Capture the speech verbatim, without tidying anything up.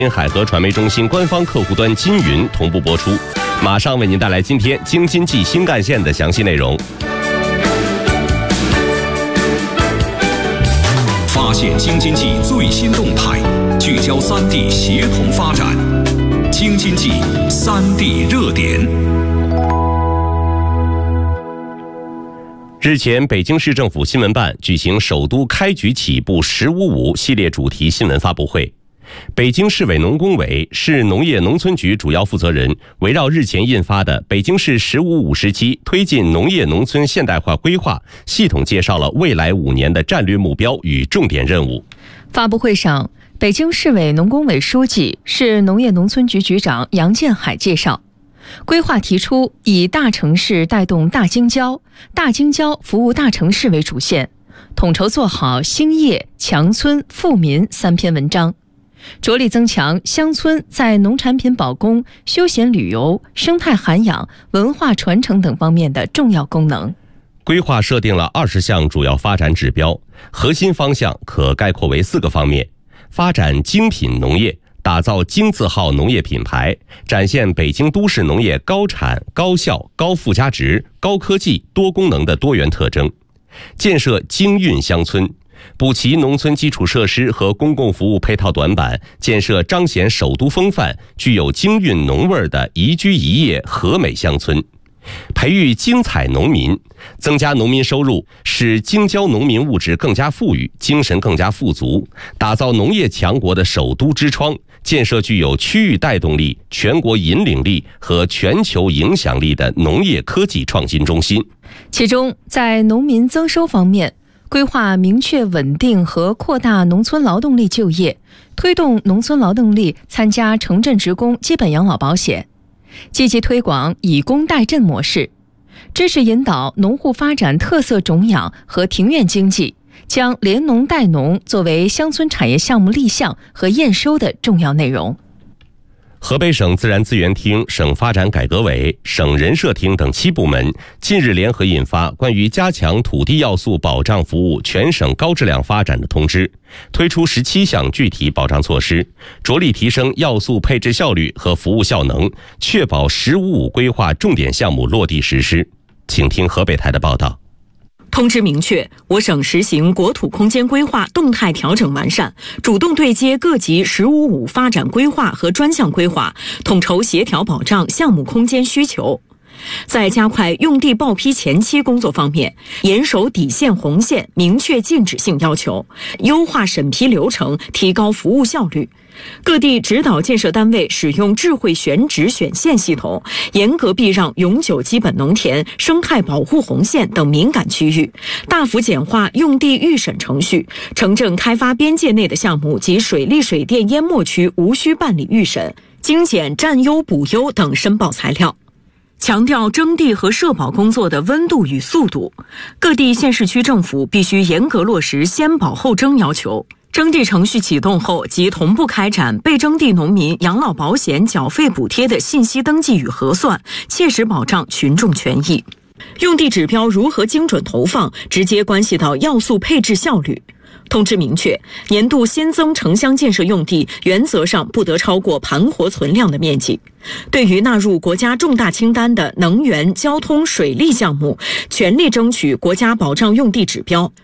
海河传媒中心官方客户端金云同步播出。马上为您带来今天京津冀新干线的详细内容。 发现京津冀最新动态，聚焦三地协同发展。京津冀三地热点。 日前，北京市政府新闻办举行首都开局起步“十五五”系列主题新闻发布会。北京市委农工委、市农业农村局主要负责人围绕日前印发的北京市“十五五”时期推进农业农村现代化规划，系统介绍了未来五年的战略目标与重点任务。 发布会上，北京市委农工委书记、市农业农村局局长杨建海介绍，规划提出以大城市带动大京郊、大京郊服务大城市为主线，统筹做好兴业、强村、富民三篇文章，着力增强乡村在农产品保供、休闲旅游、生态涵养、文化传承等方面的重要功能。 规划设定了二十项主要发展指标，核心方向可概括为四个方面：发展精品农业，打造京字号农业品牌，展现北京都市农业高产、高效、高附加值、高科技、多功能的多元特征；建设京韵乡村，补齐农村基础设施和公共服务配套短板，建设彰显首都风范、具有京韵浓味的宜居宜业和美乡村；培育精彩农民，增加农民收入，使京郊农民物质更加富裕，精神更加富足，打造农业强国的首都之窗，建设具有区域带动力、全国引领力和全球影响力的农业科技创新中心。 其中，在农民增收方面，规划明确稳定和扩大农村劳动力就业，推动农村劳动力参加城镇职工基本养老保险，积极推广以工代赈模式，支持引导农户发展特色种养和庭院经济，将联农带农作为乡村产业项目立项和验收的重要内容。 河北省自然资源厅、省发展改革委、省人社厅等七部门近日联合印发关于加强土地要素保障服务全省高质量发展的通知，推出十七项具体保障措施，着力提升要素配置效率和服务效能，确保“十五五”规划重点项目落地实施。请听河北台的报道。 通知明确，我省实行国土空间规划动态调整完善，主动对接各级“十五五”发展规划和专项规划，统筹协调保障项目空间需求。在加快用地报批前期工作方面，严守底线红线，明确禁止性要求，优化审批流程，提高服务效率。各地指导建设单位使用智慧选址选线系统，严格避让永久基本农田、生态保护红线等敏感区域，大幅简化用地预审程序，城镇开发边界内的项目及水利水电淹没区无需办理预审，精简占优补优等申报材料。强调征地和社保工作的温度与速度，各地县市区政府必须严格落实先保后征要求。征地程序启动后，即同步开展被征地农民养老保险缴费补贴的信息登记与核算，切实保障群众权益。用地指标如何精准投放，直接关系到要素配置效率。通知明确，年度新增城乡建设用地原则上不得超过盘活存量的面积。对于纳入国家重大清单的能源、交通、水利项目，全力争取国家保障用地指标。